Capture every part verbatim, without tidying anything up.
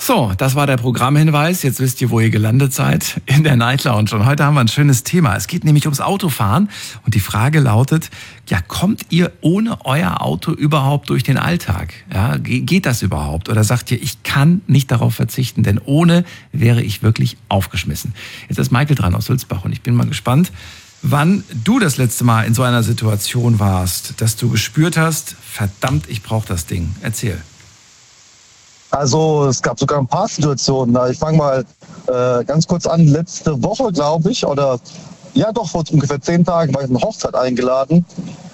So, das war der Programmhinweis. Jetzt wisst ihr, wo ihr gelandet seid, in der Night Lounge. Und heute haben wir ein schönes Thema. Es geht nämlich ums Autofahren. Und die Frage lautet, ja, kommt ihr ohne euer Auto überhaupt durch den Alltag? Ja, geht das überhaupt? Oder sagt ihr, ich kann nicht darauf verzichten, denn ohne wäre ich wirklich aufgeschmissen? Jetzt ist Michael dran aus Sulzbach und ich bin mal gespannt, wann du das letzte Mal in so einer Situation warst, dass du gespürt hast, verdammt, ich brauche das Ding. Erzähl. Also es gab sogar ein paar Situationen. Ich fange mal äh, ganz kurz an. Letzte Woche, glaube ich, oder ja doch, vor ungefähr zehn Tagen war ich auf eine Hochzeit eingeladen.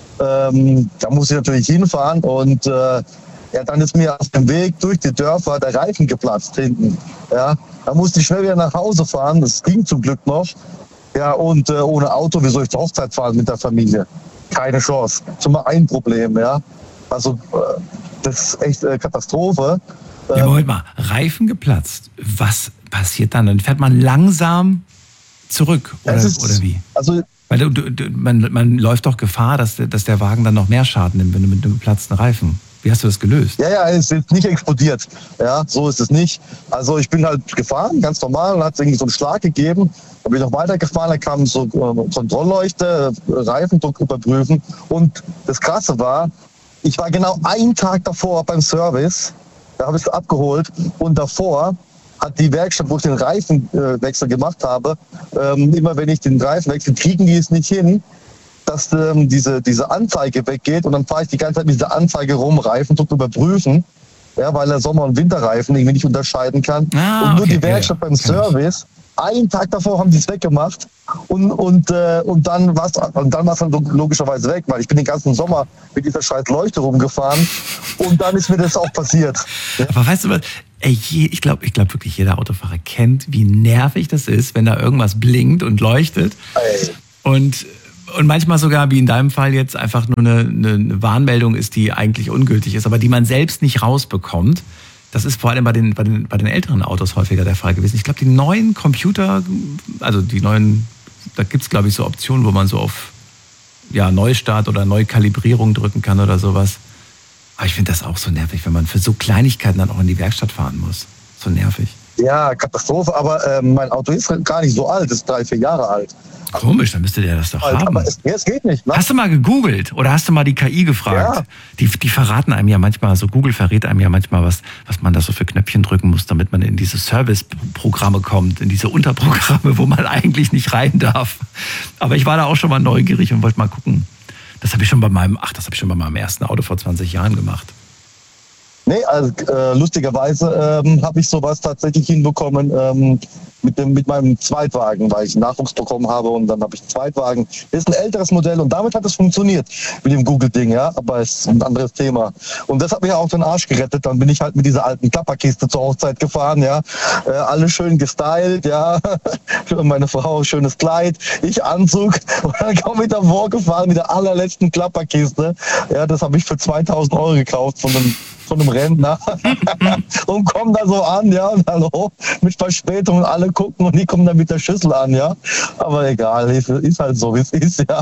Ähm, da muss ich natürlich hinfahren und äh, ja, dann ist mir auf dem Weg durch die Dörfer der Reifen geplatzt hinten. Ja, da musste ich schnell wieder nach Hause fahren. Das ging zum Glück noch. Ja, und äh, ohne Auto, wie soll ich zur Hochzeit fahren mit der Familie? Keine Chance. Schon mal ein Problem, ja. Also äh, das ist echt äh, Katastrophe. Ja, Moment mal, Reifen geplatzt. Was passiert dann? Dann fährt man langsam zurück oder, ist, oder wie? Also Weil du, du, man, man läuft doch Gefahr, dass, dass der Wagen dann noch mehr Schaden nimmt, wenn du mit einem geplatzten Reifen. Wie hast du das gelöst? Ja, ja, es ist nicht explodiert. Ja, so ist es nicht. Also ich bin halt gefahren, ganz normal, und hat es irgendwie so einen Schlag gegeben. Da bin ich noch weitergefahren, da kam so äh, Kontrollleuchte, Reifendruck überprüfen. Und das Krasse war, ich war genau einen Tag davor beim Service. Da habe ich es abgeholt und davor hat die Werkstatt, wo ich den Reifenwechsel gemacht habe, ähm, immer wenn ich den Reifen wechsle, kriegen die es nicht hin, dass ähm, diese, diese Anzeige weggeht und dann fahre ich die ganze Zeit mit dieser Anzeige rum, Reifendruck überprüfen, ja, weil der Sommer- und Winterreifen irgendwie nicht unterscheiden kann. Ah, und nur okay, die Werkstatt ja, beim Service, einen Tag davor haben die es weggemacht und, und, äh, und dann war es und dann war's dann logischerweise weg, weil ich bin den ganzen Sommer mit dieser scheiß Leuchte rumgefahren und dann ist mir das auch passiert. Ja. Aber weißt du was, ey, ich glaube ich glaub wirklich jeder Autofahrer kennt, wie nervig das ist, wenn da irgendwas blinkt und leuchtet. Ey. Und, und manchmal sogar, wie in deinem Fall jetzt, einfach nur eine, eine Warnmeldung ist, die eigentlich ungültig ist, aber die man selbst nicht rausbekommt. Das ist vor allem bei den, bei den, bei den älteren Autos häufiger der Fall gewesen. Ich glaube, die neuen Computer, also die neuen, da gibt es, glaube ich, so Optionen, wo man so auf ja, Neustart oder Neukalibrierung drücken kann oder sowas. Aber ich finde das auch so nervig, wenn man für so Kleinigkeiten dann auch in die Werkstatt fahren muss. So nervig. Ja, Katastrophe, aber äh, mein Auto ist gar nicht so alt, ist drei, vier Jahre alt. Komisch, dann müsste der das doch alt, haben. Aber es, ja, es geht nicht. Ne? Hast du mal gegoogelt oder hast du mal die K I gefragt? Ja. Die, die verraten einem ja manchmal, so Google verrät einem ja manchmal, was, was man da so für Knöpfchen drücken muss, damit man in diese Service-Programme kommt, in diese Unterprogramme, wo man eigentlich nicht rein darf. Aber ich war da auch schon mal neugierig und wollte mal gucken. Das habe ich schon bei meinem, ach, das habe ich schon bei meinem ersten Auto vor zwanzig Jahren gemacht. Nee, also äh, lustigerweise ähm, habe ich sowas tatsächlich hinbekommen ähm, mit dem mit meinem Zweitwagen, weil ich einen Nachwuchs bekommen habe und dann habe ich einen Zweitwagen. Das ist ein älteres Modell und damit hat es funktioniert mit dem Google-Ding, ja, aber es ist ein anderes Thema. Und das hat mich auch den Arsch gerettet. Dann bin ich halt mit dieser alten Klapperkiste zur Hochzeit gefahren, ja, äh, alles schön gestylt, ja, meine Frau schönes Kleid, ich Anzug und dann komme ich da vorgefahren mit der allerletzten Klapperkiste. Ja, das habe ich für zweitausend Euro gekauft von einem von einem Rentner und kommen da so an, ja, und hallo, mit Verspätung und alle gucken und die kommen dann mit der Schüssel an, ja. Aber egal, ist halt so, wie es ist, ja.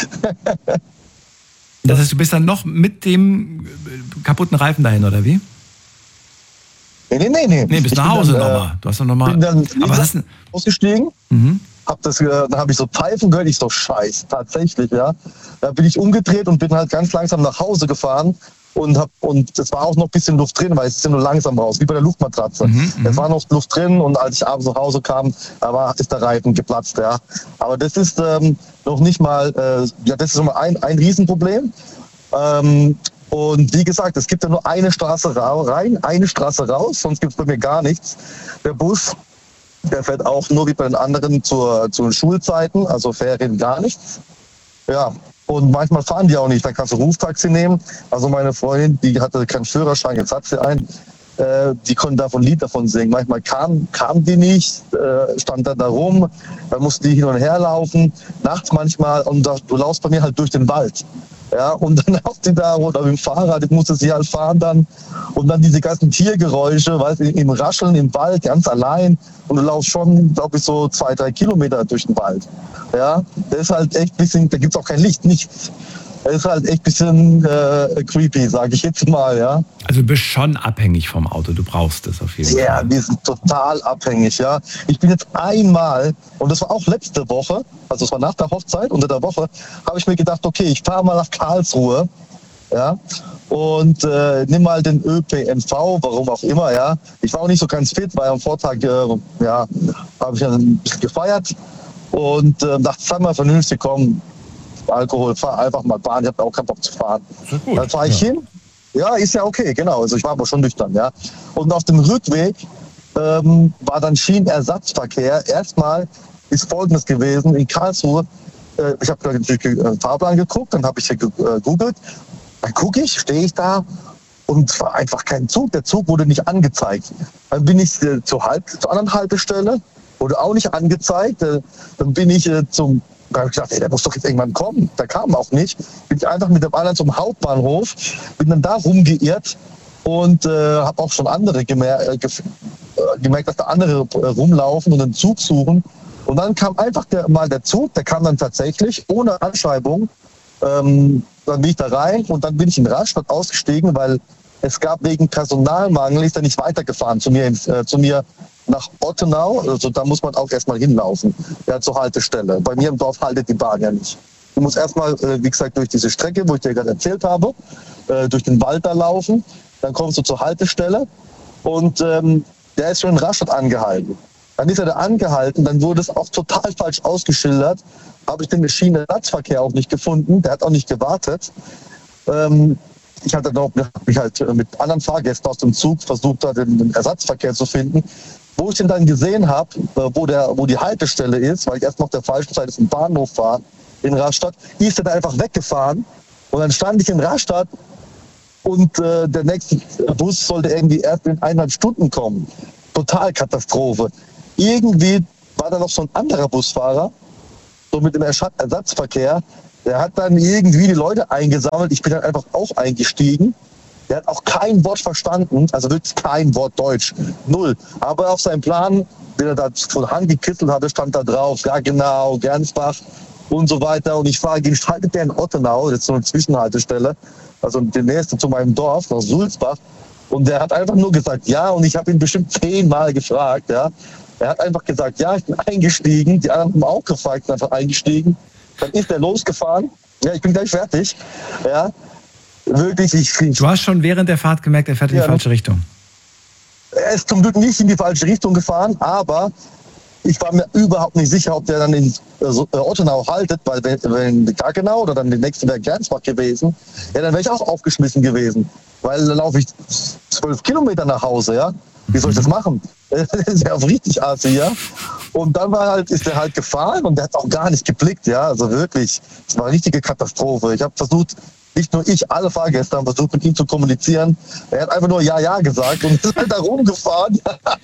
Das heißt, du bist dann noch mit dem kaputten Reifen dahin, oder wie? Nee, nee, nee. Nee, nee bist nach Hause nochmal. Du hast doch nochmal. Bin dann aber hast du ausgestiegen. Mhm. Hab das, dann habe ich so Pfeifen gehört, ich so, scheiß, tatsächlich, ja. Da bin ich umgedreht und bin halt ganz langsam nach Hause gefahren. Und hab, und es war auch noch ein bisschen Luft drin, weil es ist ja nur langsam raus, wie bei der Luftmatratze. Mhm, es war noch Luft drin und als ich abends nach Hause kam, da war, ist der Reifen geplatzt, ja. Aber das ist ähm, noch nicht mal, äh, ja, das ist schon mal ein, ein Riesenproblem. Ähm, und wie gesagt, es gibt ja nur eine Straße rein, eine Straße raus, sonst gibt es bei mir gar nichts. Der Bus, der fährt auch nur wie bei den anderen zur, zu den Schulzeiten, also Ferien gar nichts. Ja. Und manchmal fahren die auch nicht, dann kannst du Ruftaxi nehmen. Also meine Freundin, die hatte keinen Führerschein, jetzt hat sie einen, äh, die konnte davon ein Lied davon singen. Manchmal kam, kam die nicht, äh, stand dann da rum, dann mussten die hin und her laufen, nachts manchmal, und da, du laufst bei mir halt durch den Wald. Ja, und dann lauft die da oder mit dem Fahrrad, ich musste sie halt fahren dann. Und dann diese ganzen Tiergeräusche, weißt du, im Rascheln im Wald, ganz allein. Und du laufst schon, glaube ich, so zwei, drei Kilometer durch den Wald. Ja, das ist halt echt ein bisschen, da gibt's auch kein Licht, nichts. Es ist halt echt ein bisschen äh, creepy, sage ich jetzt mal, ja. Also du bist schon abhängig vom Auto, du brauchst es auf jeden Ja, Fall. wir sind total abhängig, ja. Ich bin jetzt einmal, und das war auch letzte Woche, also es war nach der Hochzeit, unter der Woche, habe ich mir gedacht, okay, ich fahre mal nach Karlsruhe, ja, und äh, nimm mal den Ö P N V, warum auch immer, ja. Ich war auch nicht so ganz fit, weil am Vortag, äh, ja, habe ich ein bisschen gefeiert und äh, dachte, sag mal vernünftig, komm, Alkohol, fahr einfach mal Bahn, ich habe auch keinen Bock zu fahren. Gut, Dann fahre ich ja. hin. Ja, ist ja okay, genau. Also ich war aber schon nüchtern, ja. Und auf dem Rückweg ähm, war dann Schienenersatzverkehr. Erstmal ist Folgendes gewesen in Karlsruhe. Äh, ich habe natürlich den Fahrplan geguckt, dann habe ich hier gegoogelt. Dann gucke ich, stehe ich da und es war einfach kein Zug. Der Zug wurde nicht angezeigt. Dann bin ich äh, zur, Halb zur anderen Haltestelle, wurde auch nicht angezeigt. Äh, dann bin ich äh, zum Da habe ich gedacht, ey, der muss doch jetzt irgendwann kommen. Der kam auch nicht. Bin ich einfach mit dem anderen zum Hauptbahnhof, bin dann da rumgeirrt und äh, habe auch schon andere gemer äh, gemerkt, dass da andere äh, rumlaufen und einen Zug suchen. Und dann kam einfach der, mal der Zug, der kam dann tatsächlich ohne Anschreibung. Ähm, dann bin ich da rein und dann bin ich in Rastatt ausgestiegen, weil es gab wegen Personalmangel, ist er nicht weitergefahren zu mir, ins, äh, zu mir nach Ottenau. Also da muss man auch erstmal hinlaufen, ja, zur Haltestelle. Bei mir im Dorf haltet die Bahn ja nicht. Du musst erstmal, äh, wie gesagt, durch diese Strecke, wo ich dir gerade erzählt habe, äh, durch den Wald da laufen. Dann kommst du zur Haltestelle und ähm, der ist schon in Rastatt angehalten. Dann ist er da angehalten, dann wurde es auch total falsch ausgeschildert. Habe ich den Schienenersatzverkehr auch nicht gefunden. Der hat auch nicht gewartet. Ähm, Ich hatte noch mich halt mit anderen Fahrgästen aus dem Zug versucht, da den, den Ersatzverkehr zu finden. Wo ich den dann gesehen habe, wo, der, wo die Haltestelle ist, weil ich erst noch der falschen Seite zum Bahnhof war, in Rastatt, ist er da einfach weggefahren. Und dann stand ich in Rastatt und äh, der nächste Bus sollte irgendwie erst in eineinhalb Stunden kommen. Total Katastrophe. Irgendwie war da noch so ein anderer Busfahrer, so mit dem Ersatzverkehr. Der hat dann irgendwie die Leute eingesammelt. Ich bin dann einfach auch eingestiegen. Der hat auch kein Wort verstanden, also wirklich kein Wort Deutsch. Null. Aber auf seinem Plan, den er da von Hand gekitzelt hatte, stand da drauf, ja genau, Gernsbach und so weiter. Und ich frage ihn, schaltet der in Ottenau, jetzt so eine Zwischenhaltestelle, also die nächste zu meinem Dorf, nach Sulzbach. Und der hat einfach nur gesagt, ja, und ich habe ihn bestimmt zehnmal gefragt, ja. Er hat einfach gesagt, ja, ich bin eingestiegen. Die anderen haben auch gefragt, sind einfach eingestiegen. Dann ist er losgefahren. Ja, ich bin gleich fertig. Ja, wirklich. Ich, ich, du hast schon während der Fahrt gemerkt, er fährt in die ja, falsche Richtung. Er ist zum Glück nicht in die falsche Richtung gefahren, aber ich war mir überhaupt nicht sicher, ob der dann in äh, Ottenau haltet, weil wenn, wenn Gaggenau oder dann der nächste wäre Gernsbach gewesen, ja, dann wäre ich auch aufgeschmissen gewesen. Weil dann laufe ich zwölf Kilometer nach Hause, ja. Wie soll ich das machen? Das ist ja auf richtig assi, ja. Und dann war halt, ist er halt gefahren und der hat auch gar nicht geblickt, ja. Also wirklich, es war eine richtige Katastrophe. Ich habe versucht, nicht nur ich, alle Fahrgäste haben versucht, mit ihm zu kommunizieren. Er hat einfach nur Ja, Ja gesagt und ist halt da rumgefahren.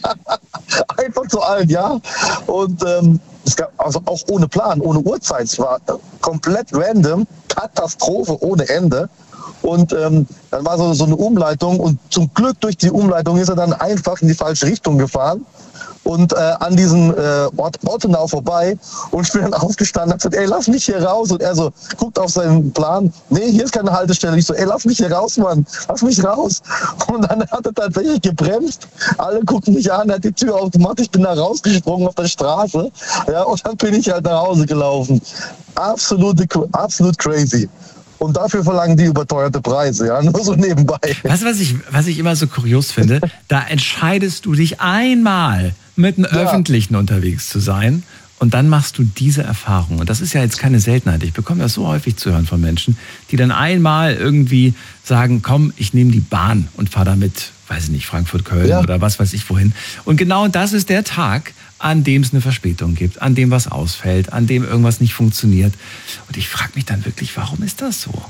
Einfach zu allen, ja. Und ähm, es gab also auch ohne Plan, ohne Uhrzeit. Es war komplett random, Katastrophe ohne Ende. Und ähm, dann war so, so eine Umleitung und zum Glück durch die Umleitung ist er dann einfach in die falsche Richtung gefahren und äh, an diesem äh, Ort Ottenau vorbei und ich bin dann aufgestanden und hab gesagt, ey, lass mich hier raus. Und er so guckt auf seinen Plan, nee, hier ist keine Haltestelle. Ich so, ey, lass mich hier raus, Mann, lass mich raus. Und dann hat er tatsächlich gebremst, alle gucken mich an, er hat die Tür aufgemacht, ich bin da rausgesprungen auf der Straße, ja, und dann bin ich halt nach Hause gelaufen. Absolute, absolut crazy. Und dafür verlangen die überteuerte Preise, ja, nur so nebenbei. Weißt du, was ich, was ich immer so kurios finde? Da entscheidest du dich einmal, mit einem ja. Öffentlichen unterwegs zu sein und dann machst du diese Erfahrung. Und das ist ja jetzt keine Seltenheit. Ich bekomme das so häufig zu hören von Menschen, die dann einmal irgendwie sagen, komm, ich nehme die Bahn und fahre damit, weiß ich nicht, Frankfurt, Köln ja. oder was weiß ich wohin. Und genau das ist der Tag, an dem es eine Verspätung gibt, an dem was ausfällt, an dem irgendwas nicht funktioniert. Und ich frage mich dann wirklich, warum ist das so?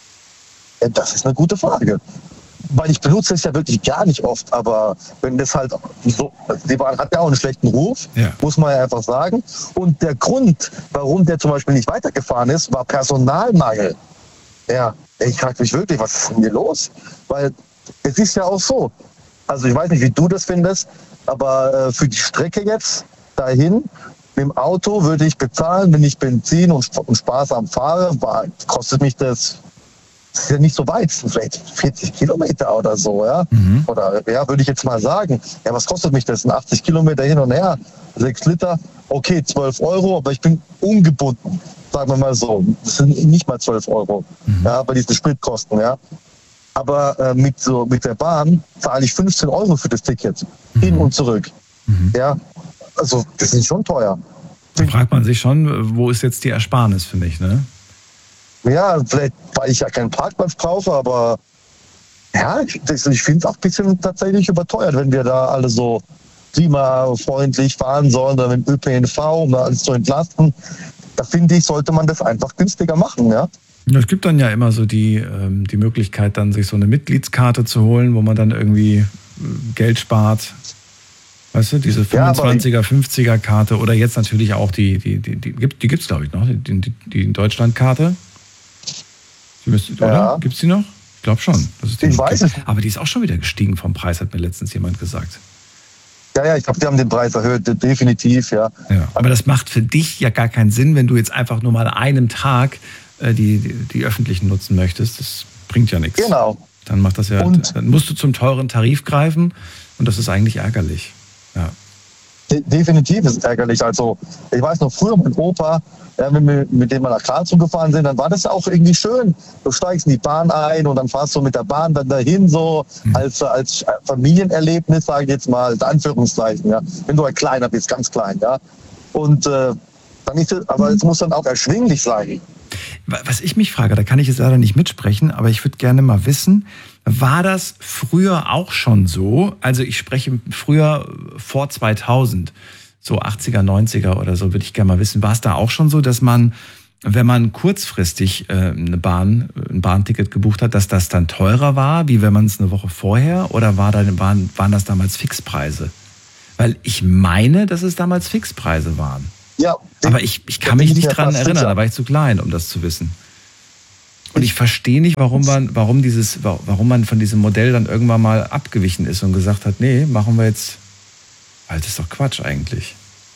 Ja, das ist eine gute Frage. Weil ich benutze es ja wirklich gar nicht oft, aber wenn das halt so, die Bahn hat ja auch einen schlechten Ruf, ja. muss man ja einfach sagen. Und der Grund, warum der zum Beispiel nicht weitergefahren ist, war Personalmangel. Ja, ich frage mich wirklich, was ist denn hier los? Weil es ist ja auch so, also ich weiß nicht, wie du das findest, aber äh, für die Strecke jetzt dahin mit dem Auto würde ich bezahlen, wenn ich Benzin und, und sparsam fahre, war, kostet mich das das ist ja nicht so weit, vielleicht vierzig Kilometer oder so, ja. Mhm. Oder, ja, würde ich jetzt mal sagen. Ja, was kostet mich das? achtzig Kilometer hin und her, sechs Liter, okay, zwölf Euro, aber ich bin ungebunden, sagen wir mal so. Das sind nicht mal zwölf Euro, Mhm. ja, bei diesen Spritkosten, ja. Aber äh, mit, so, mit der Bahn zahle ich fünfzehn Euro für das Ticket, Mhm. hin und zurück. Mhm. Ja, also das ist schon teuer. Da fragt man sich schon, wo ist jetzt die Ersparnis für mich, ne? Ja, vielleicht, weil ich ja keinen Parkplatz brauche, aber ja, ich, das- ich finde es auch ein bisschen tatsächlich überteuert, wenn wir da alle so klimafreundlich fahren sollen oder mit dem Ö P N V, um da alles zu entlasten. Da finde ich, sollte man das einfach günstiger machen, ja. Ja, es gibt dann ja immer so die, ähm, die Möglichkeit, dann sich so eine Mitgliedskarte zu holen, wo man dann irgendwie äh, Geld spart. Weißt du, diese Ja, aber- fünfundzwanziger, fünfziger Karte oder jetzt natürlich auch die, die, die, die, gibt- die gibt es glaube ich noch, die, die, die Deutschlandkarte. Die müsste, Ja. Oder? Gibt es die noch? Ich glaube schon. Dass es die Ich noch weiß gibt. es nicht. Aber die ist auch schon wieder gestiegen vom Preis, hat mir letztens jemand gesagt. Ja, ja, ich glaube, die haben den Preis erhöht, definitiv, ja. Ja. Aber das macht für dich ja gar keinen Sinn, wenn du jetzt einfach nur mal an einem Tag äh, die, die, die öffentlichen nutzen möchtest. Das bringt ja nichts. Genau. Dann macht das ja, Und- dann musst du zum teuren Tarif greifen und das ist eigentlich ärgerlich. Ja. De definitiv ist es ärgerlich. Also, ich weiß noch, früher mein Opa, ja, wenn wir mit dem wir nach Karlsruhe gefahren sind, dann war das ja auch irgendwie schön. Du steigst in die Bahn ein und dann fahrst du mit der Bahn dann dahin, so Mhm. als, als Familienerlebnis, sage ich jetzt mal, als Anführungszeichen, ja. Wenn du ein kleiner bist, ganz klein, ja. Und äh, dann ist es, aber es muss dann auch erschwinglich sein. Was ich mich frage, da kann ich jetzt leider nicht mitsprechen, aber ich würde gerne mal wissen, war das früher auch schon so? Also ich spreche früher vor zweitausend, so achtziger, neunziger oder so, würde ich gerne mal wissen. War es da auch schon so, dass man, wenn man kurzfristig äh, eine Bahn, ein Bahnticket gebucht hat, dass das dann teurer war, wie wenn man es eine Woche vorher? Oder war da, waren, waren das damals Fixpreise? Weil ich meine, dass es damals Fixpreise waren. Ja. Aber ich, ich kann da bin mich nicht mir dran fast erinnern, sicher. da war ich zu klein, um das zu wissen. Und ich verstehe nicht, warum man, warum dieses, warum man von diesem Modell dann irgendwann mal abgewichen ist und gesagt hat, nee, machen wir jetzt, weil das ist doch Quatsch eigentlich.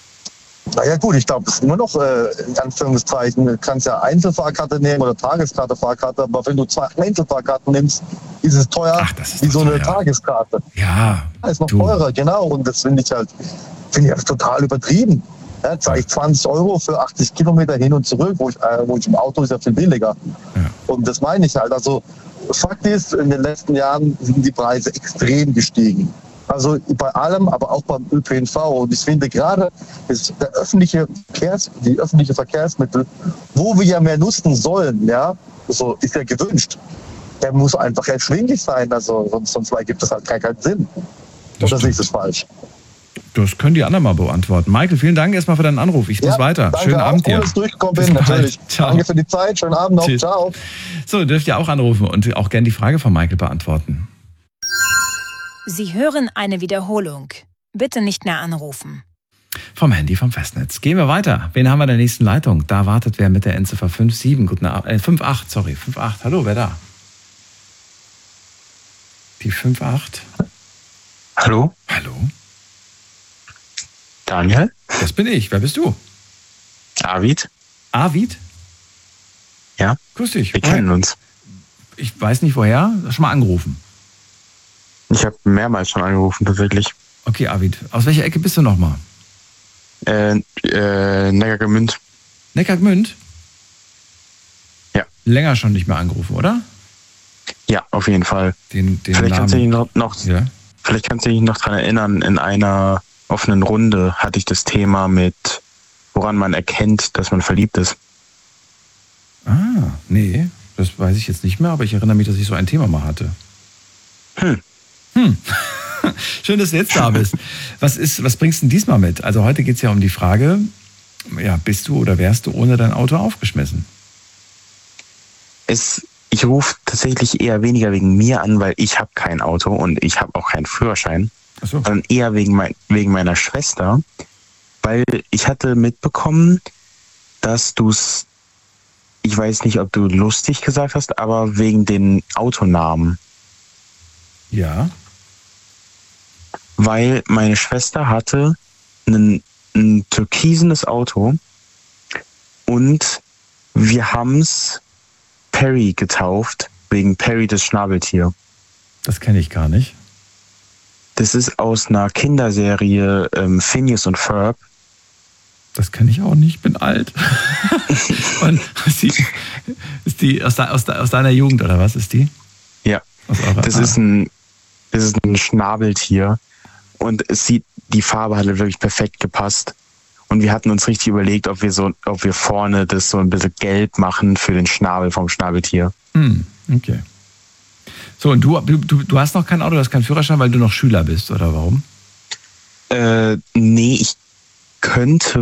Naja gut, ich glaube, es ist immer noch, äh, in Anführungszeichen, du kannst ja Einzelfahrkarte nehmen oder Tageskarte, Fahrkarte, aber wenn du zwei Einzelfahrkarten nimmst, ist es teuer Ach, das ist wie doch so eine teuer. Tageskarte. Ja, Ja, ist noch du, teurer, genau. Und das finde ich halt, finde ich halt total übertrieben. Ja, zahle ich zwanzig Euro für achtzig Kilometer hin und zurück, wo ich, äh, wo ich im Auto ist ja viel billiger. Ja. Und das meine ich halt. Also Fakt ist, in den letzten Jahren sind die Preise extrem gestiegen. Also bei allem, aber auch beim Ö P N V. Und ich finde gerade ist der öffentliche Verkehrs, die öffentliche Verkehrsmittel, wo wir ja mehr nutzen sollen, ja, so ist ja gewünscht. Der muss einfach erschwinglich sein. Also sonst, sonst gibt es halt keinen, keinen Sinn. Das Oder sehe ich stimmt. das falsch? das können die anderen mal beantworten. Michael, vielen Dank erstmal für deinen Anruf. Ich muss weiter. Danke Schönen auch. Abend dir. Cool, dass ich durchgekommen Bis bin, bald. natürlich. Ciao. Danke für die Zeit. Schönen Abend noch. Tschüss. Ciao. So, dürft ihr auch anrufen und auch gerne die Frage von Michael beantworten. Sie hören eine Wiederholung. Bitte nicht mehr anrufen. Vom Handy, vom Festnetz. Gehen wir weiter. Wen haben wir in der nächsten Leitung? Da wartet wer mit der Endziffer fünf sieben. Guten Abend. Äh, fünf acht, sorry. fünf acht. Hallo, wer da? Die fünf acht. Hallo, Hallo? Daniel, Das bin ich. Wer bist du? David. Arvid? Ja, Grüß dich. wir kennen uns. Ich weiß nicht woher. Schon mal angerufen. Ich habe mehrmals schon angerufen, tatsächlich. Okay, Arvid. Aus welcher Ecke bist du nochmal? Äh, äh, Neckargemünd. Neckargmünd? Ja. Länger schon nicht mehr angerufen, oder? Ja, auf jeden Fall. Den, den Vielleicht kannst du dich Namen. noch, noch, Ja. vielleicht kannst du dich noch dran erinnern, in einer offenen Runde hatte ich das Thema mit, woran man erkennt, dass man verliebt ist. Ah, nee. Das weiß ich jetzt nicht mehr, aber ich erinnere mich, dass ich so ein Thema mal hatte. Hm. Hm. Schön, dass du jetzt da bist. Was ist, was bringst du denn diesmal mit? Also heute geht es ja um die Frage, ja, bist du oder wärst du ohne dein Auto aufgeschmissen? Es, ich rufe tatsächlich eher weniger wegen mir an, weil ich habe kein Auto und ich habe auch keinen Führerschein, Ach so. sondern eher wegen, mein, wegen meiner Schwester, weil ich hatte mitbekommen, dass du es, ich weiß nicht, ob du lustig gesagt hast, aber wegen den Autonamen. Ja. Weil meine Schwester hatte ein, ein türkisenes Auto und wir haben es Perry getauft, wegen Perry das Schnabeltier. Das kenne ich gar nicht. Das ist aus einer Kinderserie ähm, Phineas und Ferb. Das kenne ich auch nicht, ich bin alt. Und ist die, ist die aus, de, aus, de, aus deiner Jugend oder was ist die? Ja, das ist, ein, das ist ein Schnabeltier und es sieht, die Farbe hat wirklich perfekt gepasst. Und wir hatten uns richtig überlegt, ob wir so, ob wir vorne das so ein bisschen gelb machen für den Schnabel vom Schnabeltier. Hm, okay. So, und du, du, du hast noch kein Auto, du hast keinen Führerschein, weil du noch Schüler bist, oder warum? Äh, nee, ich könnte.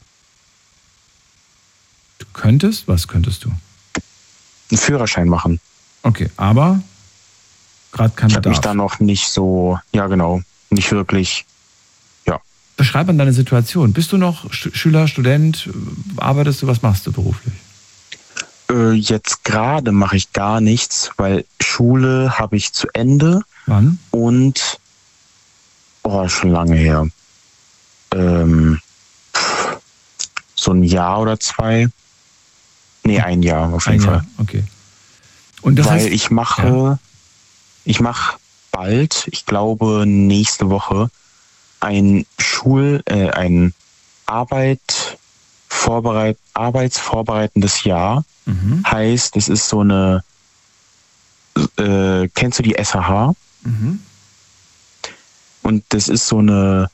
Du könntest? Was könntest du? Einen Führerschein machen. Okay, aber gerade kein Ich habe Bedarf. mich da noch nicht so, ja genau, nicht wirklich, ja. Beschreib mal deine Situation. Bist du noch Sch- Schüler, Student? Arbeitest du? Was machst du beruflich? Äh, jetzt gerade mache ich gar nichts, weil Schule habe ich zu Ende. Wann? Und, oh, schon lange her. Ähm, so ein Jahr oder zwei. Nee, ein Jahr auf jeden Ein Fall. Jahr, okay. Und das Weil heißt, ich mache, ja. ich mache bald, ich glaube nächste Woche, ein Schul, äh, ein Arbeit vorbereit, arbeitsvorbereitendes Jahr. Mhm. Heißt, es ist so eine, äh, kennst du die S H H? Mhm. Und das ist so eine,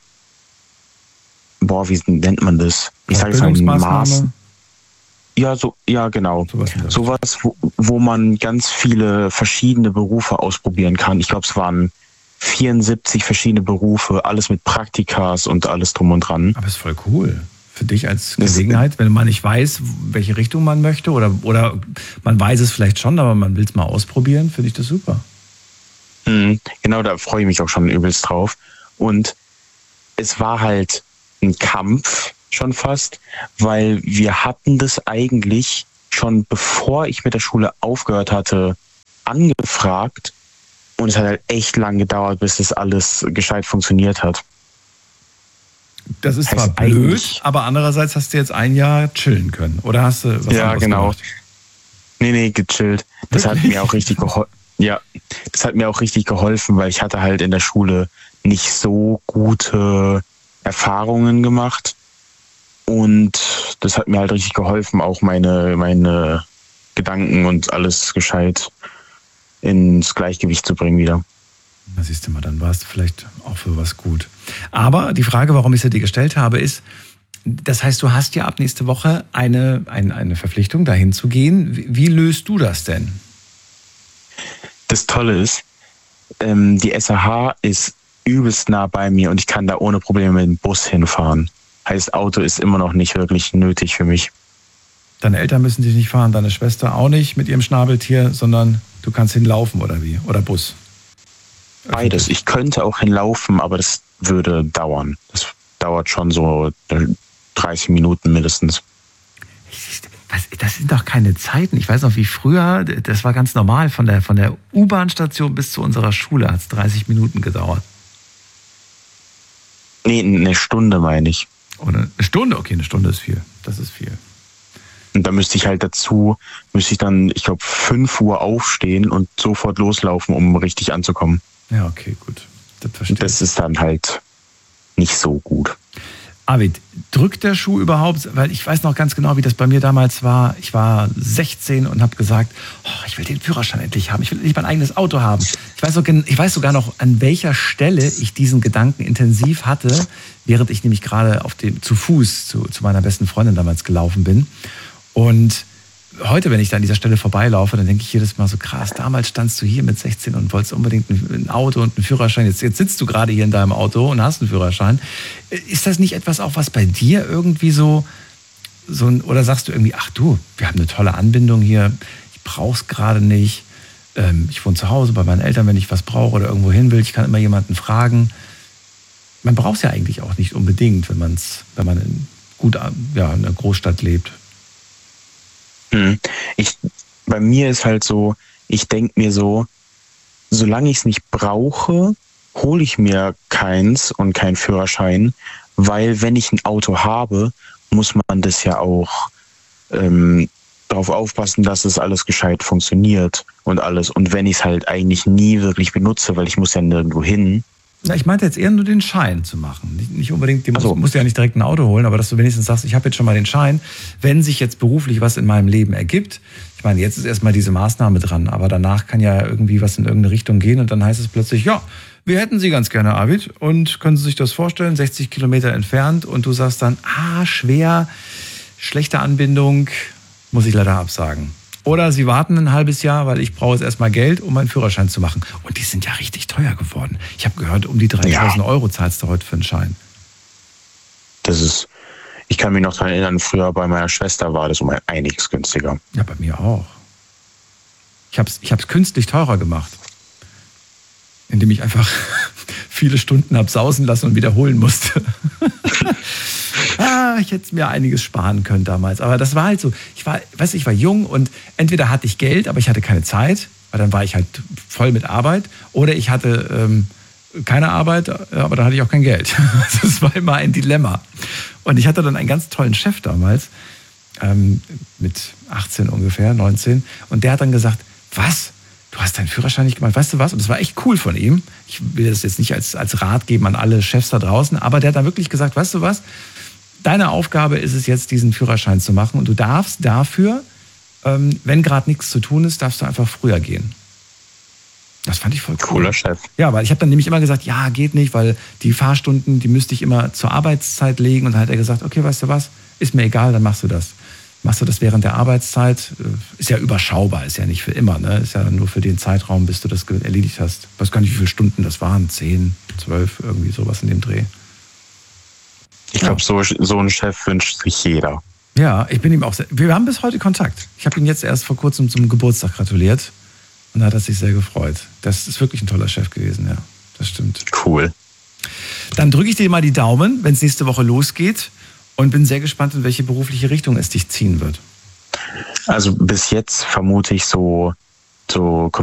boah, wie nennt man das? Ich sage jetzt mal ein Maß. Bildungsmaßnahme? Ja, so, ja, genau. Sowas in der Sowas, wo, wo man ganz viele verschiedene Berufe ausprobieren kann. Ich glaube, es waren vierundsiebzig verschiedene Berufe, alles mit Praktikas und alles drum und dran. Aber ist voll cool. Für dich als Das- Gelegenheit, wenn man nicht weiß, welche Richtung man möchte oder, oder man weiß es vielleicht schon, aber man will es mal ausprobieren, finde ich das super. Mhm, genau, da freue ich mich auch schon übelst drauf. Und es war halt ein Kampf schon fast, weil wir hatten das eigentlich schon bevor ich mit der Schule aufgehört hatte, angefragt. Und es hat halt echt lang gedauert, bis das alles gescheit funktioniert hat. Das ist Heißt zwar blöd, eigentlich- aber andererseits hast du jetzt ein Jahr chillen können. Oder hast du was Ja, anderes genau. gemacht? Nee, nee, gechillt. Das hat Wirklich? mir auch richtig geholfen. Ja, das hat mir auch richtig geholfen, weil ich hatte halt in der Schule nicht so gute Erfahrungen gemacht. Und das hat mir halt richtig geholfen, auch meine, meine Gedanken und alles gescheit ins Gleichgewicht zu bringen wieder. Da siehst du mal, dann warst du vielleicht auch für was gut. Aber die Frage, warum ich sie dir gestellt habe, ist, das heißt, du hast ja ab nächste Woche eine, eine, eine Verpflichtung, dahin zu gehen. Wie, wie löst du das denn? Das Tolle ist, ähm, die S A H ist übelst nah bei mir und ich kann da ohne Probleme mit dem Bus hinfahren. Heißt, Auto ist immer noch nicht wirklich nötig für mich. Deine Eltern müssen dich nicht fahren, deine Schwester auch nicht mit ihrem Schnabeltier, sondern du kannst hinlaufen oder wie? Oder Bus? Beides. Ich könnte auch hinlaufen, aber das würde dauern. Das dauert schon so dreißig Minuten mindestens. Was, das sind doch keine Zeiten. Ich weiß noch, wie früher, das war ganz normal, von der, von der U-Bahn-Station bis zu unserer Schule hat es dreißig Minuten gedauert. Nee, eine Stunde meine ich. Oder eine Stunde? Okay, eine Stunde ist viel. Das ist viel. Und da müsste ich halt dazu, müsste ich dann, ich glaube, fünf Uhr aufstehen und sofort loslaufen, um richtig anzukommen. Ja, okay, gut. Das verstehe ich. Das ist dann halt nicht so gut. Arvid, drückt der Schuh überhaupt? Weil ich weiß noch ganz genau, wie das bei mir damals war. Ich war sechzehn und habe gesagt, oh, ich will den Führerschein endlich haben. Ich will endlich mein eigenes Auto haben. Ich weiß, so, ich weiß sogar noch, an welcher Stelle ich diesen Gedanken intensiv hatte, während ich nämlich gerade auf dem, zu Fuß zu, zu meiner besten Freundin damals gelaufen bin. Und heute, wenn ich da an dieser Stelle vorbeilaufe, dann denke ich jedes Mal so, krass, damals standst du hier mit sechzehn und wolltest unbedingt ein Auto und einen Führerschein. Jetzt, jetzt sitzt du gerade hier in deinem Auto und hast einen Führerschein. Ist das nicht etwas auch, was bei dir irgendwie so, so ein, oder sagst du irgendwie, ach du, wir haben eine tolle Anbindung hier, ich brauch's gerade nicht. Ähm, ich wohne zu Hause bei meinen Eltern, wenn ich was brauche oder irgendwo hin will, ich kann immer jemanden fragen. Man braucht es ja eigentlich auch nicht unbedingt, wenn man's, wenn man in gut, ja, in einer Großstadt lebt. Ich, bei mir ist halt so, ich denke mir so, solange ich es nicht brauche, hole ich mir keins und keinen Führerschein, weil wenn ich ein Auto habe, muss man das ja auch ähm, darauf aufpassen, dass es alles gescheit funktioniert und alles. Und wenn ich es halt eigentlich nie wirklich benutze, weil ich muss ja nirgendwo hin. Ja, ich meinte jetzt eher nur den Schein zu machen. Nicht, nicht unbedingt, du musst, so. musst ja nicht direkt ein Auto holen, aber dass du wenigstens sagst, ich habe jetzt schon mal den Schein, wenn sich jetzt beruflich was in meinem Leben ergibt. Ich meine, jetzt ist erstmal diese Maßnahme dran, aber danach kann ja irgendwie was in irgendeine Richtung gehen und dann heißt es plötzlich, ja, wir hätten Sie ganz gerne, Arvid, und können Sie sich das vorstellen, sechzig Kilometer entfernt und du sagst dann, ah, schwer, schlechte Anbindung, muss ich leider absagen. Oder Sie warten ein halbes Jahr, weil ich brauche jetzt erstmal Geld, um meinen Führerschein zu machen. Und die sind ja richtig teuer geworden. Ich habe gehört, um die dreitausend Ja. Euro zahlst du heute für einen Schein. Das ist, ich kann mich noch daran erinnern, früher bei meiner Schwester war das um ein einiges günstiger. Ja, bei mir auch. Ich habe es ich hab's künstlich teurer gemacht. Indem ich einfach viele Stunden habe sausen lassen und wiederholen musste. ah, ich hätte mir einiges sparen können damals. Aber das war halt so. Ich war, weißt du, ich war jung und entweder hatte ich Geld, aber ich hatte keine Zeit, weil dann war ich halt voll mit Arbeit. Oder ich hatte ähm, keine Arbeit, aber dann hatte ich auch kein Geld. Das war immer ein Dilemma. Und ich hatte dann einen ganz tollen Chef damals, ähm, mit achtzehn ungefähr, neunzehn. Und der hat dann gesagt, was? Du hast deinen Führerschein nicht gemacht, weißt du was? Und das war echt cool von ihm. Ich will das jetzt nicht als, als Rat geben an alle Chefs da draußen, aber der hat dann wirklich gesagt, weißt du was? Deine Aufgabe ist es jetzt, diesen Führerschein zu machen und du darfst dafür, ähm, wenn gerade nichts zu tun ist, darfst du einfach früher gehen. Das fand ich voll cool. Cooler Chef. Ja, weil ich habe dann nämlich immer gesagt, ja, geht nicht, weil die Fahrstunden, die müsste ich immer zur Arbeitszeit legen. Und dann hat er gesagt, okay, weißt du was, ist mir egal, dann machst du das. Machst du das während der Arbeitszeit, ist ja überschaubar, ist ja nicht für immer, ne? Ist ja nur für den Zeitraum, bis du das erledigt hast. Ich weiß gar nicht, wie viele Stunden das waren, zehn, zwölf, irgendwie sowas in dem Dreh. Ich glaube, so, so einen Chef wünscht sich jeder. Ja, ich bin ihm auch sehr, wir haben bis heute Kontakt. Ich habe ihn jetzt erst vor kurzem zum Geburtstag gratuliert und da hat er sich sehr gefreut. Das ist wirklich ein toller Chef gewesen, ja, das stimmt. Cool. Dann drücke ich dir mal die Daumen, wenn es nächste Woche losgeht. Und bin sehr gespannt, in welche berufliche Richtung es dich ziehen wird. Also bis jetzt vermute ich so, so